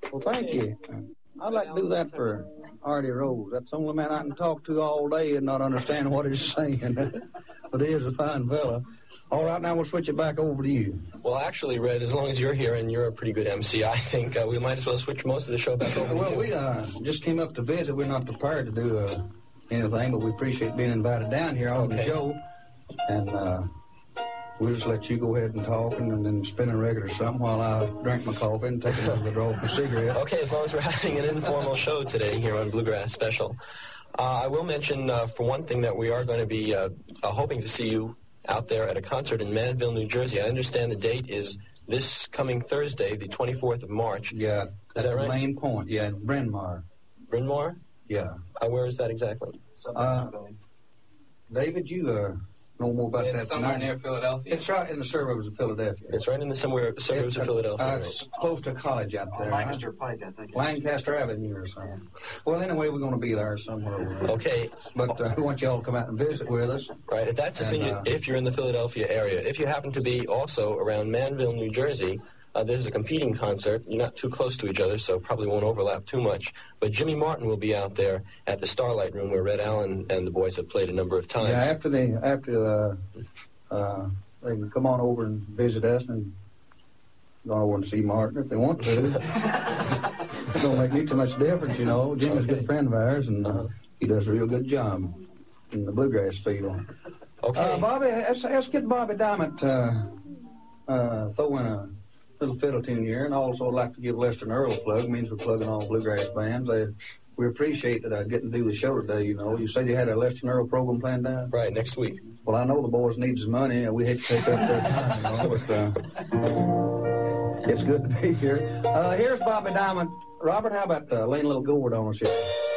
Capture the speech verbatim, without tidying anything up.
Well, thank you. I'd like to do that for Artie Rose. That's the only man I can talk to all day and not understand what he's saying. But he is a fine fella. All right, now we'll switch it back over to you. Well, actually, Red, as long as you're here and you're a pretty good M C, I think uh, we might as well switch most of the show back over well, to you. Well, we uh, just came up to visit. We're not prepared to do uh, anything, but we appreciate being invited down here on okay. the show. And uh, we'll just let you go ahead and talk and, and then spin a record or something while I drink my coffee and take another draw of a cigarette. Okay, as long as we're having an informal show today here on Bluegrass Special. Uh, I will mention, uh, for one thing, that we are going to be uh, uh, hoping to see you out there at a concert in Manville, New Jersey. I understand the date is this coming Thursday, the twenty-fourth of March. Yeah. Is that right? Main Point, yeah, Bryn Mawr. Bryn Mawr? Yeah. Uh, where is that exactly? Uh, David, you uh, know more about it's that It's somewhere tonight. near Philadelphia. It's right in the suburbs of Philadelphia. It's right in the somewhere suburbs It's, of Philadelphia. Uh, right? It's close to college out there. Oh, Lancaster Pike, I think. Lancaster Avenue or something. Well, anyway, we're going to be there somewhere. Okay. But uh, we want you all to come out and visit with us. Right. If that's And, in you, uh, if you're in the Philadelphia area. If you happen to be also around Manville, New Jersey, uh, there's a competing concert. You're not too close to each other, so probably won't overlap too much. But Jimmy Martin will be out there at the Starlight Room where Red Allen and the boys have played a number of times. Yeah, after they after uh, uh, they can come on over and visit us and go over and see Martin if they want to. It don't make me too much difference, you know. Jimmy's a good friend of ours, and uh, he does a real good job in the bluegrass field. Okay. Uh, Bobby, let's, let's get Bobby Diamond uh, uh, throw in a little fiddle tune here, and also I'd like to give Lester and Earl a plug. It means we're plugging all bluegrass bands. They, we appreciate that uh, getting to do the show today, you know. You said you had a Lester and Earl program planned out? Right, next week. Well, I know the boys needs money, and we hate to take up their time, you know, but uh, it's good to be here. Uh, here's Bobby Diamond. Robert, how about uh, laying a little gourd on us here?